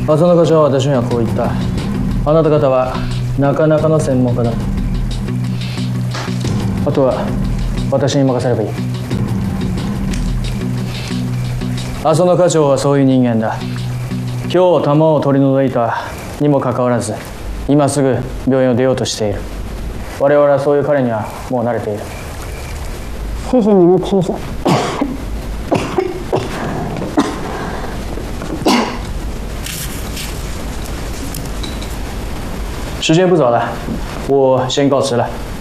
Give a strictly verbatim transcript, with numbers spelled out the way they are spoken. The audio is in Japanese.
浅野課長は私にはこう言った。あなた方はなかなかの専門家だ。あとは私に任せればいい。浅野課長はそういう人間だ。今日弾を取り除いたにもかかわらず、今すぐ病院を出ようとしている。我々はそういう彼にはもう慣れている。 谢谢您的提醒。 时间不早了，我先告辞了。